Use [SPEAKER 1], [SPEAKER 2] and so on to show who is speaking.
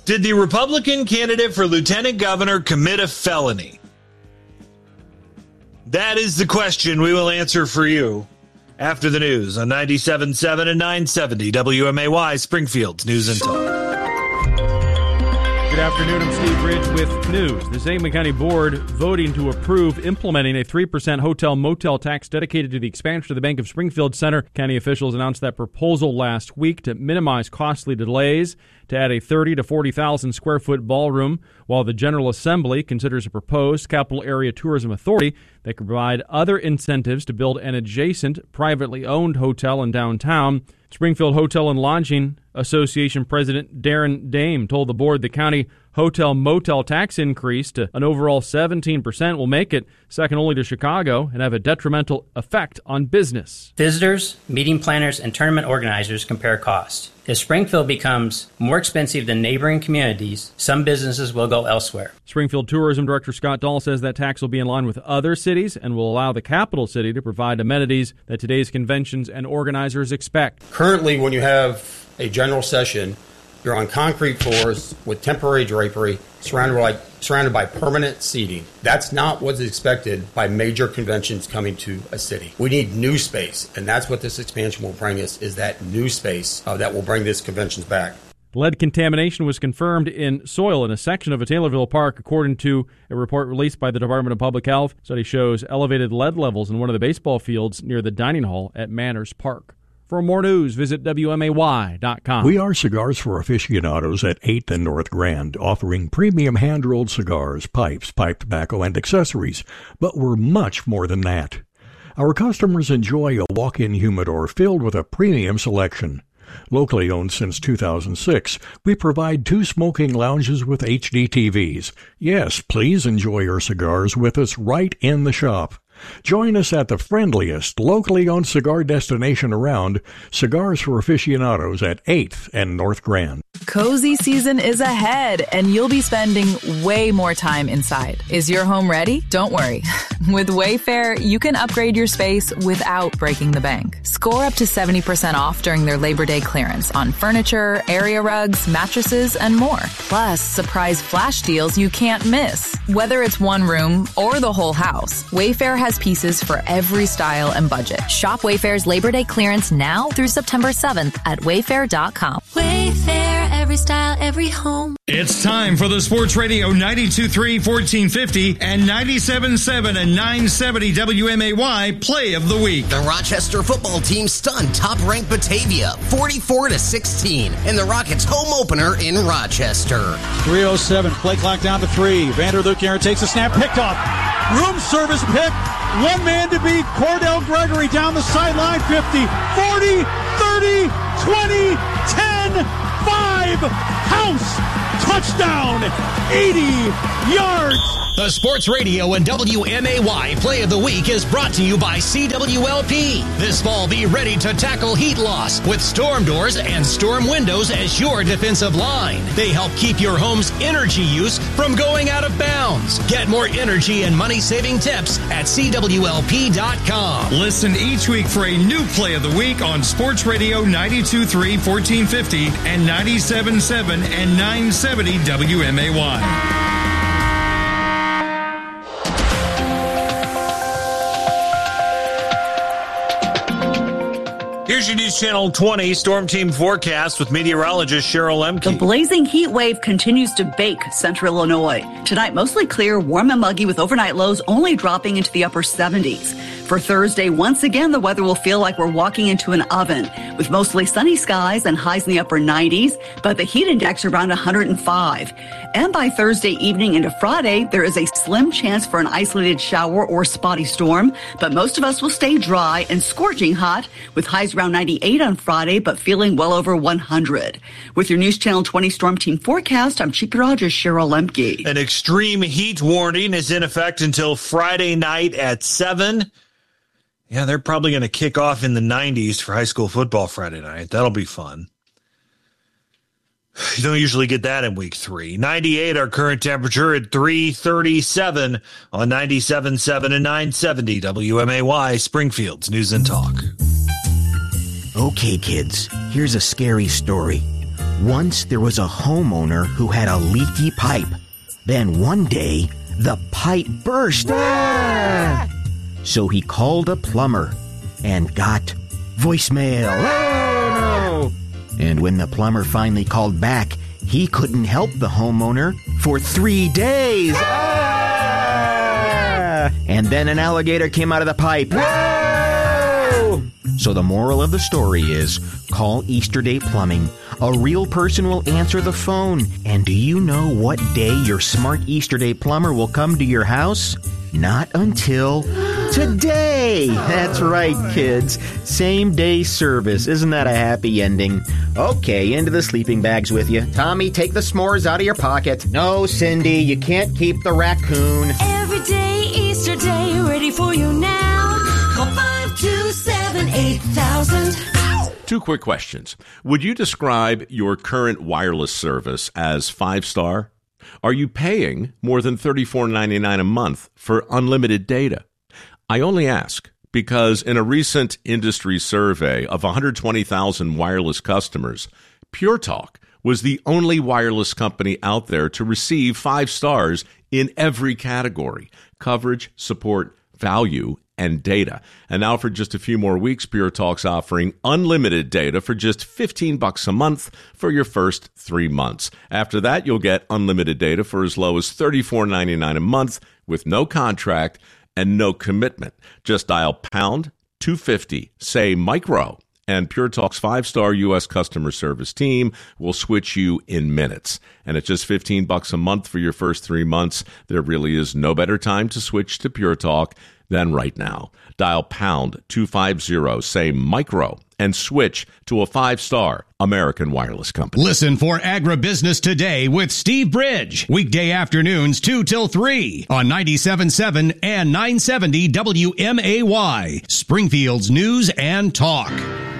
[SPEAKER 1] Did the Republican candidate for lieutenant governor commit a felony? That is the question we will answer for you after the news on 97.7 and 970 WMAY, Springfield's News and Talk.
[SPEAKER 2] Good afternoon, I'm Steve Ridge with news. The Sangamon County Board voting to approve implementing a 3% hotel-motel tax dedicated to the expansion of the Bank of Springfield Center. County officials announced that proposal last week to minimize costly delays, to add a 30 to 40,000 square foot ballroom, while the General Assembly considers a proposed Capital Area Tourism Authority that could provide other incentives to build an adjacent privately owned hotel in downtown. Springfield Hotel and Lodging Association President Darren Dame told the board the county hotel-motel tax increase to an overall 17% will make it second only to Chicago and have a detrimental effect on business.
[SPEAKER 3] Visitors, meeting planners, and tournament organizers compare cost. If Springfield becomes more expensive than neighboring communities, some businesses will go elsewhere.
[SPEAKER 2] Springfield Tourism Director Scott Dahl says that tax will be in line with other cities and will allow the capital city to provide amenities that today's conventions and organizers expect.
[SPEAKER 4] Currently, when you have a general session, you're on concrete floors with temporary drapery surrounded by permanent seating. That's not what's expected by major conventions coming to a city. We need new space, and that's what this expansion will bring us, is that new space that will bring these conventions back.
[SPEAKER 2] Lead contamination was confirmed in soil in a section of a Taylorville park, according to a report released by the Department of Public Health. Study shows elevated lead levels in one of the baseball fields near the dining hall at Manners Park. For more news, visit WMAY.com.
[SPEAKER 5] We are Cigars for Aficionados at 8th and North Grand, offering premium hand-rolled cigars, pipes, pipe tobacco, and accessories. But we're much more than that. Our customers enjoy a walk-in humidor filled with a premium selection. Locally owned since 2006, we provide 2 smoking lounges with HD TVs. Yes, please enjoy your cigars with us right in the shop. Join us at the friendliest, locally owned cigar destination around, Cigars for Aficionados at 8th and North Grand.
[SPEAKER 6] Cozy season is ahead, and you'll be spending way more time inside. Is your home ready? Don't worry. With Wayfair, you can upgrade your space without breaking the bank. Score up to 70% off during their Labor Day clearance on furniture, area rugs, mattresses, and more. Plus, surprise flash deals you can't miss. Whether it's one room or the whole house, Wayfair has pieces for every style and budget.
[SPEAKER 7] Shop Wayfair's Labor Day clearance now through September 7th at wayfair.com.
[SPEAKER 8] Wayfair, every style, every home.
[SPEAKER 9] It's time for the Sports Radio 92.3, 1450 and 97.7 and 970 WMAY Play of the Week.
[SPEAKER 10] The Rochester football team stunned top-ranked Batavia 44-16 in the Rockets' home opener in Rochester.
[SPEAKER 11] 3:07, play clock down to 3. Vanderluc Aaron takes a snap, picked off. Room service pick. One man to beat. Cordell Gregory down the sideline. 50, 40, 30, 20, 10, 5. House. Touchdown. 80 yards.
[SPEAKER 10] The Sports Radio and WMAY Play of the Week is brought to you by CWLP. This fall, be ready to tackle heat loss with storm doors and storm windows as your defensive line. They help keep your home's energy use from going out of bounds. Get more energy and money-saving tips at CWLP.com.
[SPEAKER 9] Listen each week for a new Play of the Week on Sports Radio 92.3, 1450 and 97.7 and 970 WMAY.
[SPEAKER 1] Here's your News Channel 20 Storm Team forecast with meteorologist Cheryl Lemke.
[SPEAKER 12] The blazing heat wave continues to bake central Illinois. Tonight, mostly clear, warm and muggy with overnight lows only dropping into the upper 70s. For Thursday, once again, the weather will feel like we're walking into an oven with mostly sunny skies and highs in the upper 90s, but the heat index around 105. And by Thursday evening into Friday, there is a slim chance for an isolated shower or spotty storm, but most of us will stay dry and scorching hot with highs around 98 on Friday, but feeling well over 100. With your News Channel 20 Storm Team forecast, I'm Chief Meteorologist Cheryl Lemke.
[SPEAKER 1] An extreme heat warning is in effect until Friday night at 7. Yeah, they're probably going to kick off in the 90s for high school football Friday night. That'll be fun. You don't usually get that in week 3. 98, our current temperature at 337 on 97.7 and 970 WMAY, Springfield's News and Talk.
[SPEAKER 13] Okay, kids, here's a scary story. Once there was a homeowner who had a leaky pipe. Then one day, the pipe burst. So he called a plumber and got voicemail. Oh, no. And when the plumber finally called back, he couldn't help the homeowner for 3 days. And then an alligator came out of the pipe. Whoa! So the moral of the story is, call Easter Day Plumbing. A real person will answer the phone. And do you know what day your smart Easter Day plumber will come to your house? Not until today. That's right, kids. Same day service. Isn't that a happy ending? Okay, into the sleeping bags with you. Tommy, take the s'mores out of your pocket. No, Cindy, you can't keep the raccoon.
[SPEAKER 8] Every day, Easter Day, ready for you now. Call 527-8000.
[SPEAKER 14] 2 quick questions. Would you describe your current wireless service as 5-star? Are you paying more than $34.99 a month for unlimited data? I only ask because in a recent industry survey of 120,000 wireless customers, Pure Talk was the only wireless company out there to receive 5 stars in every category: coverage, support, value, and data. And now for just a few more weeks, Pure Talk's offering unlimited data for just $15 a month for your first 3 months. After that, you'll get unlimited data for as low as $34.99 a month with no contract and no commitment. Just dial pound 250, say micro, and Pure Talk's 5-star U.S. customer service team will switch you in minutes. And at just $15 a month for your first 3 months, there really is no better time to switch to Pure Talk than right now. Dial pound 250, say micro, and switch to a 5-star American wireless company.
[SPEAKER 10] Listen for Agribusiness Today with Steve Bridge. Weekday afternoons 2 till 3 on 97.7 and 970 WMAY. Springfield's News and Talk.